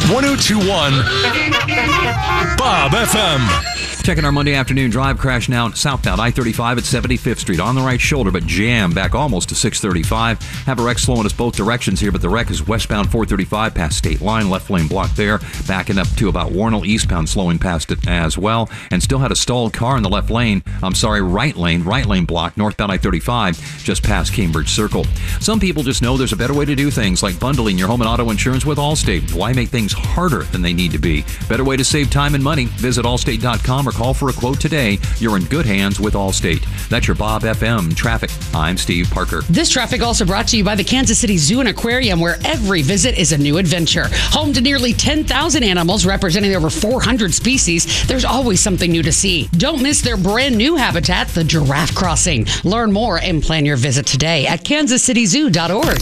1021 Bob FM. Checking our Monday afternoon drive crash now southbound I-35 at 75th Street. On the right shoulder, but jam back almost to 635. Have a wreck slowing us both directions here, but the wreck is westbound 435 past State Line. Left lane blocked there. Backing up to about Warnell eastbound, slowing past it as well. And still had a stalled car in the right lane blocked northbound I-35 just past Cambridge Circle. Some people just know there's a better way to do things, like bundling your home and auto insurance with Allstate. Why make things harder than they need to be? Better way to save time and money. Visit allstate.com or call for a quote today. You're in good hands with Allstate. That's your Bob FM traffic. I'm Steve Parker. This traffic also brought to you by the Kansas City Zoo and Aquarium, where every visit is a new adventure. Home to nearly 10,000 animals representing over 400 species, there's always something new to see. Don't miss their brand new habitat, the Giraffe Crossing. Learn more and plan your visit today at kansascityzoo.org.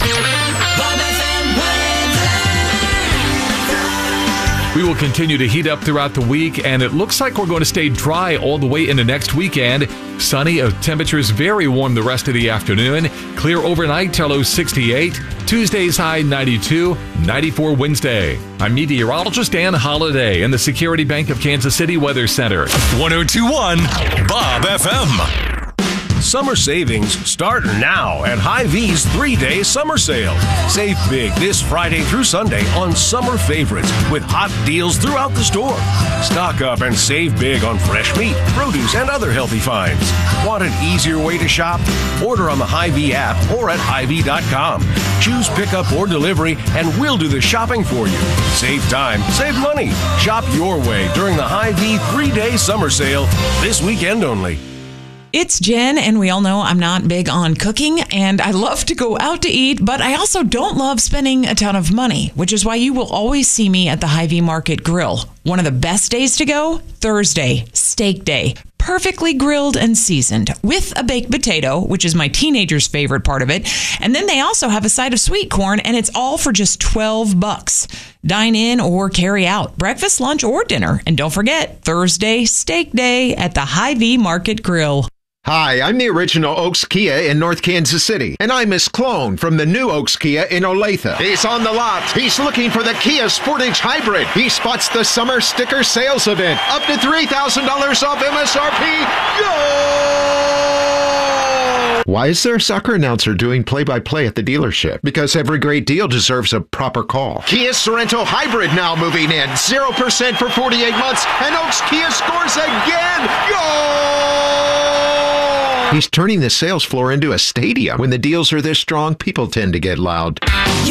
We will continue to heat up throughout the week, and it looks like we're going to stay dry all the way into next weekend. Sunny, temperatures very warm the rest of the afternoon. Clear overnight, low 68. Tuesday's high 92, 94 Wednesday. I'm meteorologist Dan Holliday in the Security Bank of Kansas City Weather Center. 1021 Bob FM. Summer savings start now at Hy-Vee's 3-day summer sale. Save big this Friday through Sunday on summer favorites with hot deals throughout the store. Stock up and save big on fresh meat, produce, and other healthy finds. Want an easier way to shop? Order on the Hy-Vee app or at Hy-Vee.com. Choose pickup or delivery, and we'll do the shopping for you. Save time, save money. Shop your way during the Hy-Vee 3-day summer sale this weekend only. It's Jen, and we all know I'm not big on cooking, and I love to go out to eat, but I also don't love spending a ton of money, which is why you will always see me at the Hy-Vee Market Grill. One of the best days to go? Thursday, steak day. Perfectly grilled and seasoned with a baked potato, which is my teenager's favorite part of it. And then they also have a side of sweet corn, and it's all for just $12. Dine in or carry out, breakfast, lunch, or dinner. And don't forget, Thursday, steak day at the Hy-Vee Market Grill. Hi, I'm the original Oaks Kia in North Kansas City, and I'm Miss Clone from the new Oaks Kia in Olathe. He's on the lot. He's looking for the Kia Sportage Hybrid. He spots the summer sticker sales event. Up to $3,000 off MSRP. Yo! Why is there a soccer announcer doing play-by-play at the dealership? Because every great deal deserves a proper call. Kia Sorento Hybrid now moving in. 0% for 48 months, and Oaks Kia scores again. Yo! He's turning the sales floor into a stadium. When the deals are this strong, people tend to get loud.